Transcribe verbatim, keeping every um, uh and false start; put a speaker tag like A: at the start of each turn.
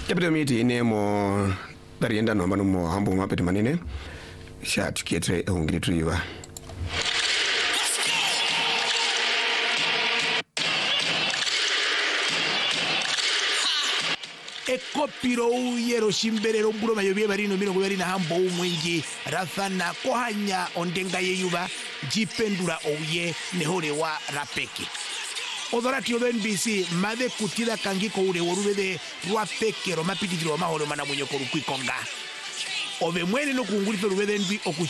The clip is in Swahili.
A: Capital miti ine mo barienda no manu mo hambo mapeti manine shat kietre ungiri tuiva.
B: Ekopiro yero shimberero mburo mayobye barino mirongo bari na hambo umwingi rafana kohanya ondenga yeyuba jipendura ouye nehore wa rapeki. Odorati odo N B C made kutida kangiko ure worubede rwapeke romapititiro mahoro mana munyoko rukwikonga. Ove mwene no kungulito rubede N B C